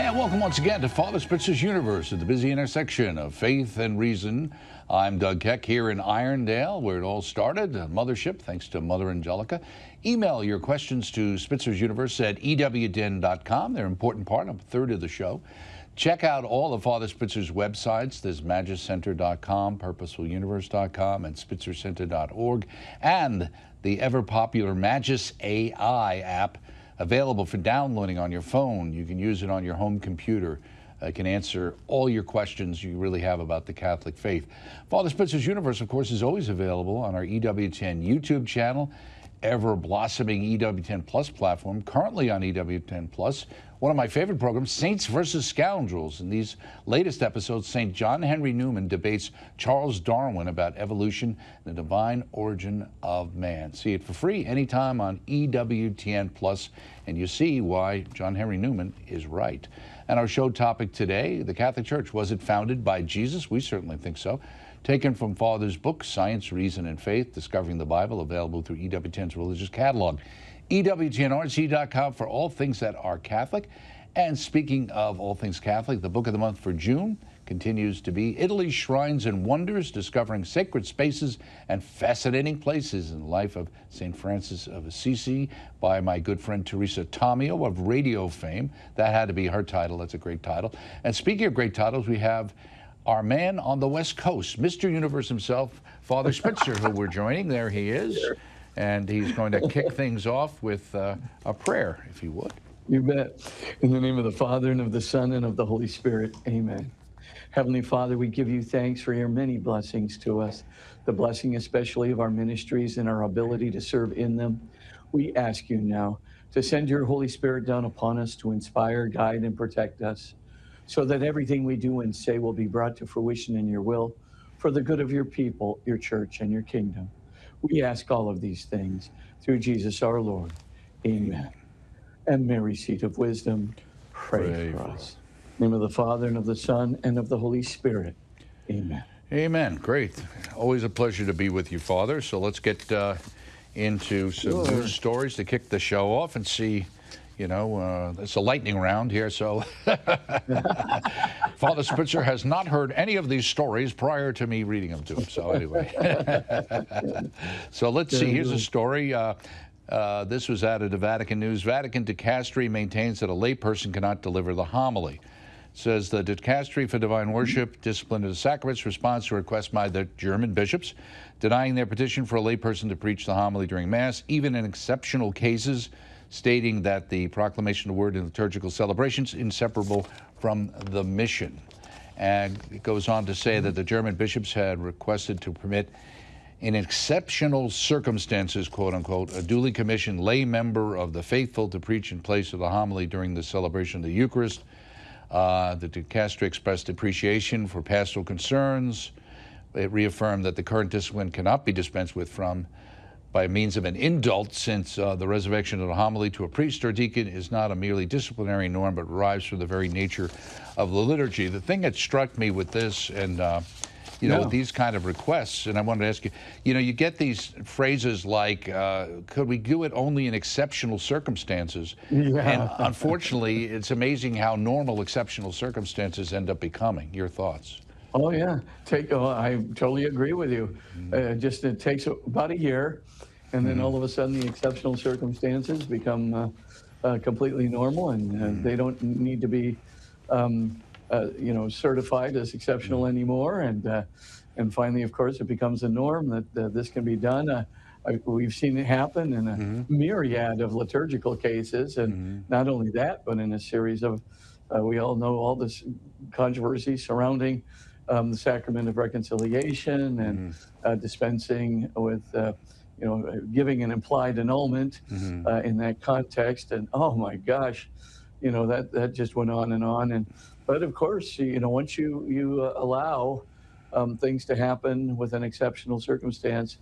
And welcome once again to Father Spitzer's Universe at the busy intersection of faith and reason. I'm Doug Keck here in Irondale, where it all started, a mothership, thanks to Mother Angelica. Email your questions to Spitzer's Universe at ewden.com. They're an important part, a third of the show. Check out all of Father Spitzer's websites. There's magicenter.com, purposefuluniverse.com, and spitzercenter.org, and the ever-popular Magis AI app, available for downloading on your phone. You can use it on your home computer. It can answer all your questions you really have about the Catholic faith. Father Spitzer's Universe, of course, is always available on our EWTN YouTube channel, ever-blossoming EWTN Plus platform, currently on EWTN Plus. One of my favorite programs, Saints versus Scoundrels. In these latest episodes, St. John Henry Newman debates Charles Darwin about evolution and the divine origin of man. See it for free anytime on EWTN Plus, and you see why John Henry Newman is right. And our show topic today, the Catholic Church, was it founded by Jesus? We certainly think so. Taken from Father's book, Science, Reason, and Faith, Discovering the Bible, available through EWTN's religious catalog. EWTNRC.com for all things that are Catholic. And speaking of all things Catholic, the book of the month for June continues to be Italy's Shrines and Wonders, Discovering Sacred Spaces and Fascinating Places in the Life of St. Francis of Assisi, by my good friend Teresa Tomeo of radio fame. That had to be her title. That's a great title. And speaking of great titles, we have our man on the West Coast, Mr. Universe himself, Father Spitzer, who we're joining. There he is. And he's going to kick things off with a prayer, if you would. You bet. In the name of the Father, and of the Son, and of the Holy Spirit. Amen. Heavenly Father, we give you thanks for your many blessings to us, the blessing especially of our ministries and our ability to serve in them. We ask you now to send your Holy Spirit down upon us to inspire, guide, and protect us, so that everything we do and say will be brought to fruition in your will for the good of your people, your church, and your kingdom. We ask all of these things through Jesus our Lord. Amen. And Mary, seat of wisdom, pray for us. In the name of the Father, and of the Son, and of the Holy Spirit. Amen. Amen. Great. Always a pleasure to be with you, Father. So let's get into some news stories to kick the show off and see. You know, it's a lightning round here, so Father Spitzer has not heard any of these stories prior to me reading them to him. So anyway, so let's see. Here's a story. This was out of the Vatican News. Vatican Dicastery maintains that a layperson cannot deliver the homily. It says the Dicastery for Divine Worship, Discipline of the Sacraments responds to a request by the German bishops denying their petition for a layperson to preach the homily during Mass, even in exceptional cases, stating that the proclamation of the word in liturgical celebrations is inseparable from the mission. And it goes on to say that the German bishops had requested to permit, in exceptional circumstances, quote unquote, a duly commissioned lay member of the faithful to preach in place of the homily during the celebration of the Eucharist. The dicastery expressed appreciation for pastoral concerns. It reaffirmed that the current discipline cannot be dispensed with by means of an indult, since the resurrection of the homily to a priest or deacon is not a merely disciplinary norm, but derives from the very nature of the liturgy. The thing that struck me with this, and you know, with these kind of requests, and I wanted to ask you, you know, you get these phrases like, could we do it only in exceptional circumstances? Yeah. And unfortunately, it's amazing how normal exceptional circumstances end up becoming. Your thoughts? Oh, yeah. I totally agree with you. Just it takes about a year, and then all of a sudden the exceptional circumstances become completely normal, and they don't need to be, you know, certified as exceptional anymore. And finally, of course, it becomes a norm that this can be done. We've seen it happen in a myriad of liturgical cases, and not only that, but in a series of, we all know all this controversy surrounding the sacrament of reconciliation and dispensing with, you know, giving an implied annulment in that context. And oh my gosh, you know, that just went on and on. But of course, you know, once you allow things to happen with an exceptional circumstance,